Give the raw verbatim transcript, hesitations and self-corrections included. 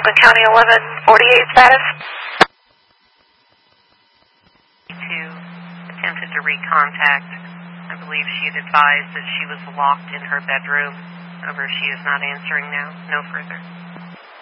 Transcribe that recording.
Franklin County eleven forty-eight status. Two attempted to recontact. I believe she had advised that she was locked in her bedroom. Over, she is not answering now. No further.